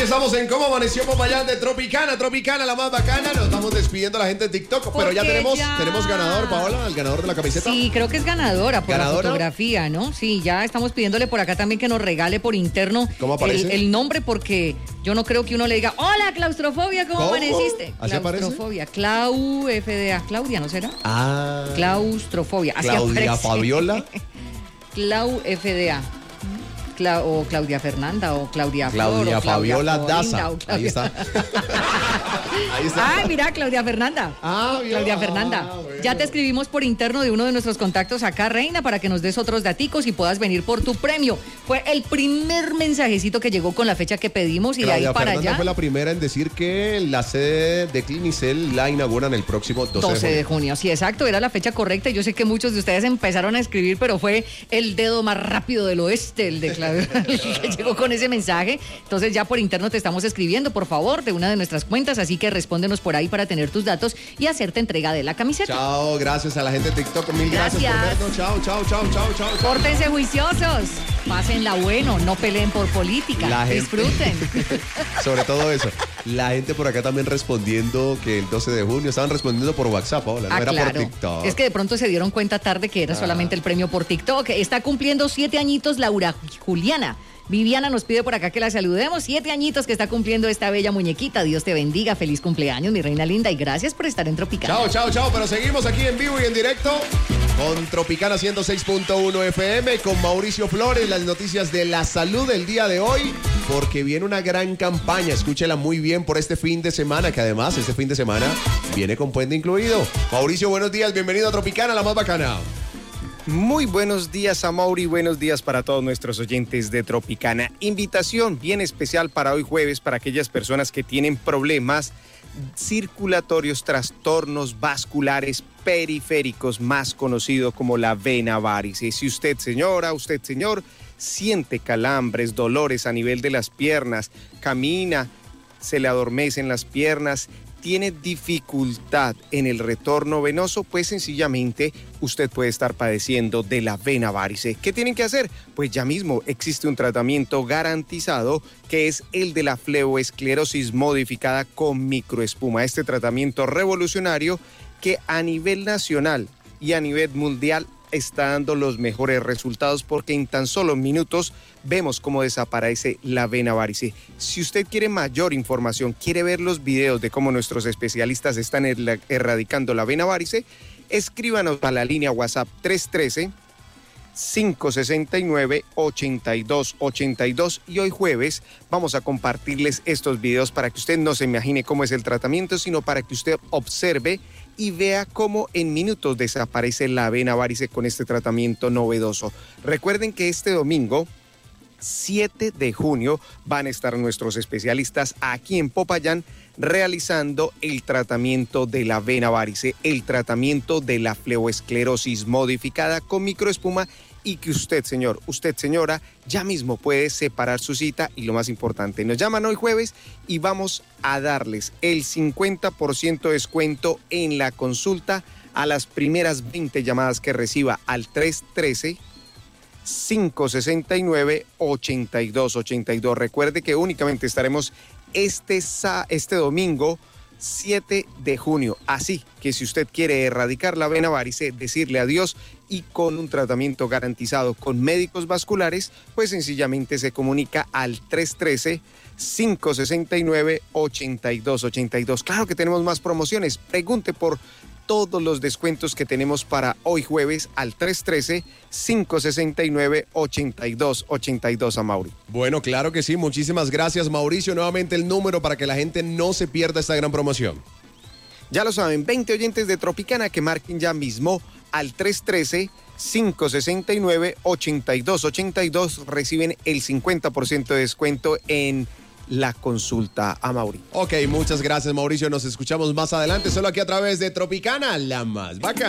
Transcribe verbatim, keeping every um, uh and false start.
Aquí estamos en Cómo Amaneció Popayán de Tropicana, Tropicana, la más bacana. Nos estamos despidiendo a la gente de TikTok, pero ya tenemos, ya... tenemos ganador, Paola, el ganador de la camiseta. Sí, creo que es ganadora por ¿Ganadora? la fotografía, ¿no? Sí, ya estamos pidiéndole por acá también que nos regale por interno ¿Cómo aparece? El, el nombre, porque yo no creo que uno le diga, hola, claustrofobia, ¿cómo, ¿Cómo? amaneciste? ¿Así Claustrofobia, Clau F D A, Claudia, ¿no será? Ah. Claustrofobia, así Claudia aparece. Fabiola. Clau F D A. Cla o Claudia Fernanda o Claudia Flor Claudia o Claudia Fabiola Florinda, Daza. o Claudia... Ahí está. Ahí está. Ay, mira, Claudia Fernanda. Ah, bien. Claudia Fernanda. Ah, bueno. Ya te escribimos por interno de uno de nuestros contactos acá, Reina, para que nos des otros daticos y puedas venir por tu premio. Fue el primer mensajecito que llegó con la fecha que pedimos y Claudia de ahí para Fernanda allá. fue la primera en decir que la sede de Clinicel la inauguran el próximo doce, doce de junio. Sí, exacto, era la fecha correcta. Yo sé que muchos de ustedes empezaron a escribir, pero fue el dedo más rápido del oeste, el de Claudia, el que llegó con ese mensaje. Entonces ya por interno te estamos escribiendo, por favor, de una de nuestras cuentas, así que respóndenos por ahí para tener tus datos y hacerte entrega de la camiseta. Chao, gracias a la gente de TikTok, mil gracias, Gracias. por vernos. Chao, chao, chao, chao, chao. chao. Pórtense juiciosos, pásenla bueno, no peleen por política, La gente- disfruten. Sobre todo eso. La gente por acá también respondiendo que el doce de junio estaban respondiendo por WhatsApp, Paola, no Ah, era claro. por TikTok. Es que de pronto se dieron cuenta tarde que era Ah. solamente el premio por TikTok. Está cumpliendo siete añitos Laura Juliana. Viviana nos pide por acá que la saludemos. Siete añitos que está cumpliendo esta bella muñequita. Dios te bendiga. Feliz cumpleaños, mi reina linda. Y gracias por estar en Tropicana. Chao, chao, chao. Pero seguimos aquí en vivo y en directo con Tropicana ciento seis punto uno F M, con Mauricio Flores, las noticias de la salud del día de hoy, porque viene una gran campaña. Escúchela muy bien por este fin de semana, que además este fin de semana viene con puente incluido. Mauricio, buenos días. Bienvenido a Tropicana, la más bacana. Muy buenos días, Amaury, buenos días para todos nuestros oyentes de Tropicana. Invitación bien especial para hoy jueves para aquellas personas que tienen problemas circulatorios, trastornos vasculares periféricos, más conocido como la vena varice. Si usted, señora, usted, señor, siente calambres, dolores a nivel de las piernas, camina, se le adormecen las piernas, tiene dificultad en el retorno venoso, pues sencillamente usted puede estar padeciendo de la vena varice. ¿Qué tienen que hacer? Pues ya mismo existe un tratamiento garantizado que es el de la fleoesclerosis modificada con microespuma. Este tratamiento revolucionario que a nivel nacional y a nivel mundial está dando los mejores resultados, porque en tan solo minutos vemos cómo desaparece la vena varice. Si usted quiere mayor información, quiere ver los videos de cómo nuestros especialistas están er- erradicando la vena varice, escríbanos a la línea WhatsApp tres uno tres, cinco seis nueve, ocho dos ocho dos y hoy jueves vamos a compartirles estos videos para que usted no se imagine cómo es el tratamiento, sino para que usted observe y vea cómo en minutos desaparece la vena varice con este tratamiento novedoso. Recuerden que este domingo siete de junio van a estar nuestros especialistas aquí en Popayán realizando el tratamiento de la vena varice, el tratamiento de la fleoesclerosis modificada con microespuma, y que usted, señor, usted, señora, ya mismo puede separar su cita. Y lo más importante, nos llaman hoy jueves y vamos a darles el cincuenta por ciento de descuento en la consulta a las primeras veinte llamadas que reciba al tres uno tres, cinco seis nueve, ocho dos ocho dos. Recuerde que únicamente estaremos este, este domingo siete de junio. Así que si usted quiere erradicar la vena varice, decirle adiós y con un tratamiento garantizado con médicos vasculares, pues sencillamente se comunica al tres uno tres, cinco seis nueve, ocho dos ocho dos. Claro que tenemos más promociones. Pregunte por todos los descuentos que tenemos para hoy jueves al tres uno tres, cinco seis nueve, ocho dos ocho dos, a Mauri. Bueno, claro que sí. Muchísimas gracias, Mauricio. Nuevamente el número para que la gente no se pierda esta gran promoción. Ya lo saben, veinte oyentes de Tropicana que marquen ya mismo al tres uno tres, cinco seis nueve, ocho dos ocho dos, reciben el cincuenta por ciento de descuento en la consulta, a Mauri. Ok, muchas gracias, Mauricio. Nos escuchamos más adelante, solo aquí a través de Tropicana, la más bacana.